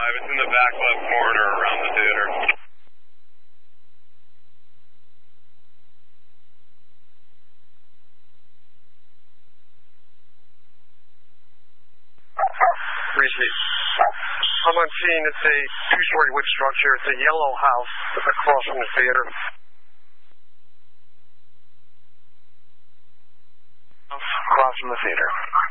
It's in the back left corner around the theater. Receive. I'm on scene. It's a two-story wood structure. It's a yellow house across from the theater. Across from the theater.